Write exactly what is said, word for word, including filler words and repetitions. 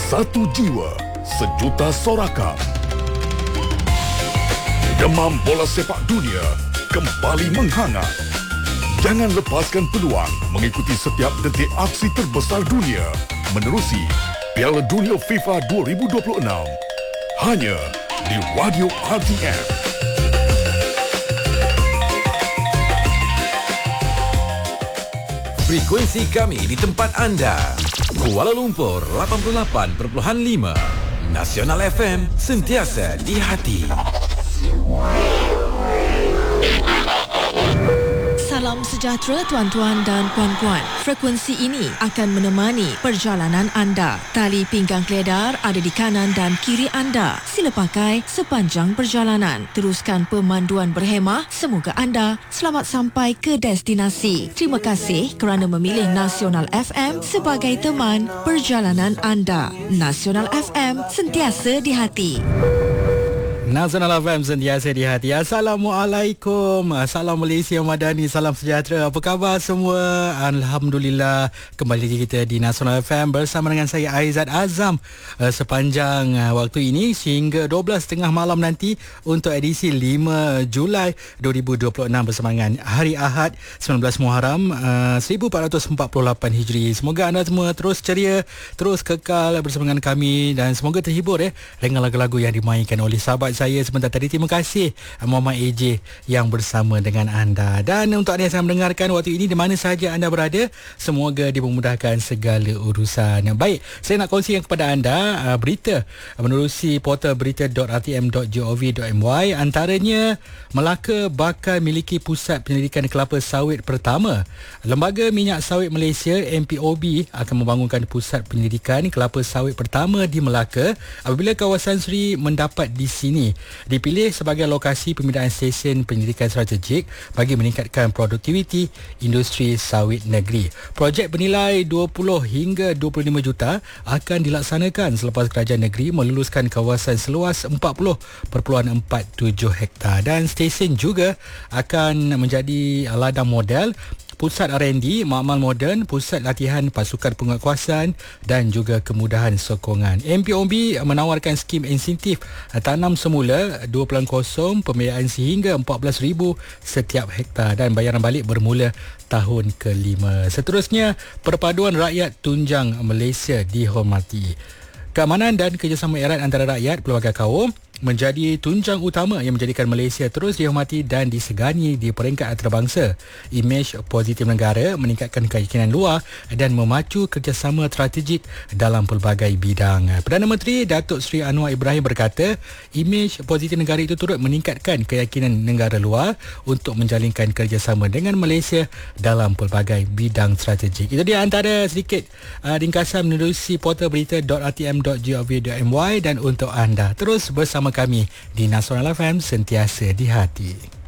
Satu jiwa, sejuta sorakan. Demam bola sepak dunia kembali menghangat. Jangan lepaskan peluang mengikuti setiap detik aksi terbesar dunia menerusi Piala Dunia FIFA dua ribu dua puluh enam. Hanya di Radio R T M. Frekuensi kami di tempat anda. Kuala Lumpur lapan puluh lapan perpuluhan lima. Nasional F M, sentiasa di hati. Salam sejahtera tuan-tuan dan puan-puan. Frekuensi ini akan menemani perjalanan anda. Tali pinggang keledar ada di kanan dan kiri anda. Sila pakai sepanjang perjalanan. Teruskan pemanduan berhemah. Semoga anda selamat sampai ke destinasi. Terima kasih kerana memilih Nasional F M sebagai teman perjalanan anda. Nasional F M, sentiasa di hati. Nasional F M, sentiasa di hati. Assalamualaikum. Salam Malaysia Madani, salam sejahtera. Apa khabar semua? Alhamdulillah, kembali lagi kita di Nasional F M bersama dengan saya Aizat Azam sepanjang waktu ini sehingga dua belas tiga puluh malam nanti untuk edisi lima Julai dua ribu dua puluh enam bersama dengan hari Ahad sembilan belas Muharram seribu empat ratus empat puluh lapan Hijri. Semoga anda semua terus ceria, terus kekal bersama dengan kami dan semoga terhibur eh dengan lagu-lagu yang dimainkan oleh sahabat saya sebentar tadi. Terima kasih Muhammad A J yang bersama dengan anda. Dan untuk anda yang sedang mendengarkan waktu ini di mana sahaja anda berada, semoga dipermudahkan segala urusan. Baik, saya nak kongsikan kepada anda uh, berita menerusi portal berita dot r t m dot gov dot m y. Antaranya, Melaka bakal miliki pusat penyelidikan kelapa sawit pertama. Lembaga Minyak Sawit Malaysia M P O B akan membangunkan pusat penyelidikan kelapa sawit pertama di Melaka apabila kawasan Seri mendapat di sini dipilih sebagai lokasi pemindahan stesen penyelidikan strategik bagi meningkatkan produktiviti industri sawit negeri. Projek bernilai dua puluh hingga dua puluh lima juta akan dilaksanakan selepas kerajaan negeri meluluskan kawasan seluas empat puluh perpuluhan empat tujuh hektar dan stesen juga akan menjadi ladang model, pusat R and D, makmal moden, pusat latihan pasukan penguatkuasaan dan juga kemudahan sokongan. M P O B menawarkan skim insentif tanam semula dua kosong pembiayaan sehingga empat belas ribu setiap hektar dan bayaran balik bermula tahun kelima. Seterusnya, Perpaduan Rakyat Tunjang Malaysia dihormati. Keamanan dan kerjasama erat antara rakyat pelbagai kaum menjadi tunjang utama yang menjadikan Malaysia terus dihormati dan disegani di peringkat antarabangsa. Imej positif negara meningkatkan keyakinan luar dan memacu kerjasama strategik dalam pelbagai bidang. Perdana Menteri Datuk Seri Anwar Ibrahim berkata, imej positif negara itu turut meningkatkan keyakinan negara luar untuk menjalinkan kerjasama dengan Malaysia dalam pelbagai bidang strategik. Itu dia antara sedikit uh, ringkasan menerusi portal berita dot r t m dot gov dot m y dan untuk anda terus bersama kami di Nasional F M, sentiasa di hati.